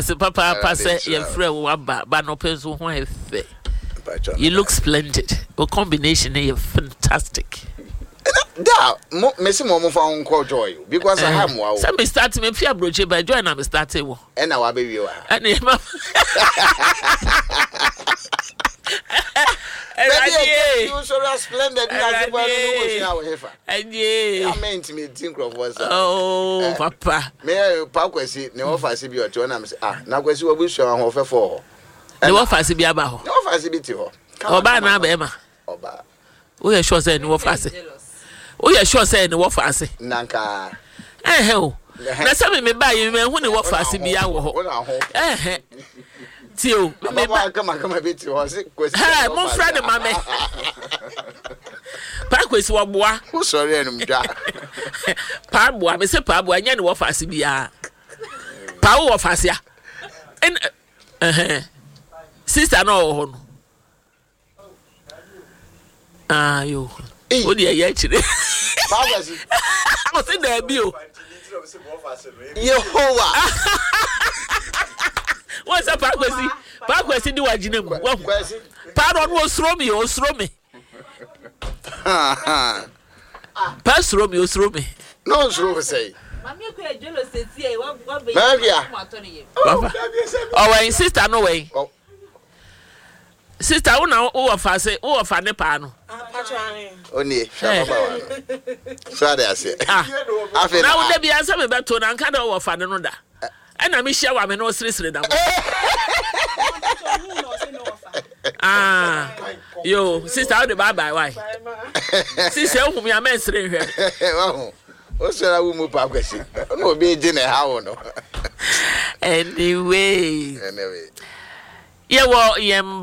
So papa say your friend waba but no penso ho efe. You look splendid. Your combination is fantastic. Da, me see mo fa unko joy because I have more. So me start me fear broche by joy na me start wo. E na wa baby wa. And ma. You so splendid as the one who was our heifer. And yeah. I meant me think of was. Oh, papa. Me pa kwesi ne offer bi o to na me say na kwesi wo bu so ho fe for. Ne offer bi aba ho. Ne offer bi ti ho. Oba na ba ema. Oba. We are sure say ne offer se. We are sure say ne offer se. Nanka. O. Na say me buy you me hu ne offer se bi awo ho. Tio, me ba kama bi ti ho se kwesi. Ha, mo fra de mame. Pa kwesi wo boa. Who sorry enum dwa. Pa boa, me say pa boa nya ne offer se bia. Pa wo offer se a. En sister no ho no. Ah yo. O di ya chire. Pa kwesi. O se da bi o. Yehovah. What's up, Pakwesi? Pakwesi di wajine mu. Pa no osro me. Pa osro me. No osro say. Mami ko ejolo seti e wa be. Oh, wait, sister no way. Sister una o fa ne pa no. Oni, shaba ba. So dey say. Afi na wo da bia se me beto na nka da o fa ne no da. Ena me hia wa me no sire da. Yo, sister, how the bye why? Sister, who me amen sire hwe. Wow. O sera wo mu pa kwesi. No be je na ha wo no. Anyway. Yeah, well,